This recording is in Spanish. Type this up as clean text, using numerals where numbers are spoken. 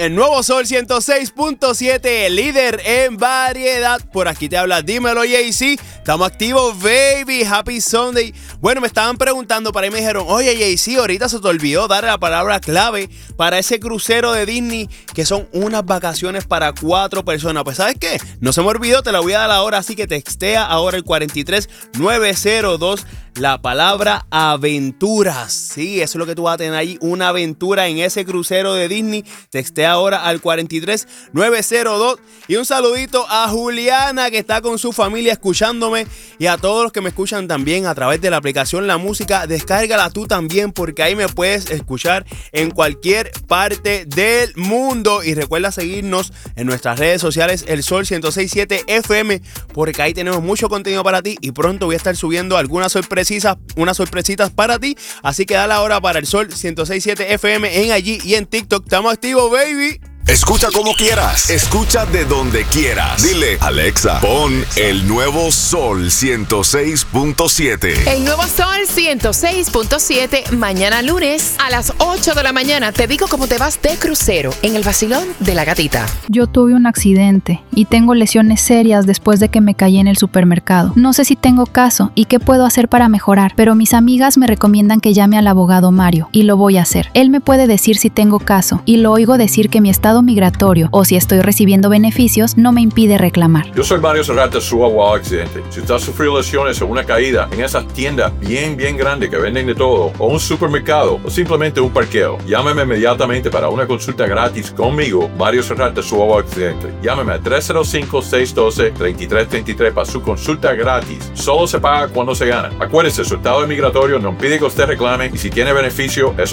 El nuevo Sol 106.7, líder en variedad. Por aquí te habla, dímelo, JC. Estamos activos, baby. Happy Sunday. Bueno, me estaban preguntando para ahí, me dijeron, oye, JC, ahorita se te olvidó dar la palabra clave para ese crucero de Disney, que son unas vacaciones para 4 personas. Pues, ¿sabes qué? No se me olvidó, te la voy a dar ahora, así que textea ahora el 43902 la palabra aventuras. Sí, eso es lo que tú vas a tener ahí, una aventura en ese crucero de Disney. Textea ahora al 43902. Y un saludito a Juliana, que está con su familia escuchándome, y a todos los que me escuchan también a través de la aplicación La Música. Descárgala tú también, porque ahí me puedes escuchar en cualquier parte del mundo. Y recuerda seguirnos en nuestras redes sociales, El Sol 106.7 FM, porque ahí tenemos mucho contenido para ti, y pronto voy a estar subiendo unas sorpresitas para ti. Así que dale ahora para El Sol 106.7 FM en allí y en TikTok. Estamos activos, baby. Escucha como quieras, escucha de donde quieras. Dile, Alexa, pon el nuevo Sol 106.7. El nuevo Sol 106.7, mañana lunes a las 8 de la mañana. Te digo cómo te vas de crucero en el vacilón de la gatita. Yo tuve un accidente y tengo lesiones serias después de que me caí en el supermercado. No sé si tengo caso y qué puedo hacer para mejorar, pero mis amigas me recomiendan que llame al abogado Mario, y lo voy a hacer. Él me puede decir si tengo caso, y lo oigo decir que mi estado migratorio o si estoy recibiendo beneficios no me impide reclamar. Yo soy Mario Serrata, su abogado accidente. Si usted ha sufrido lesiones o una caída en esas tiendas bien grandes que venden de todo, o un supermercado, o simplemente un parqueo, llámeme inmediatamente para una consulta gratis conmigo, Mario Serrata, su abogado accidente. Llámeme al 305-612-3333 para su consulta gratis. Solo se paga cuando se gana. Acuérdese, su estado migratorio no impide que usted reclame, y si tiene beneficio, eso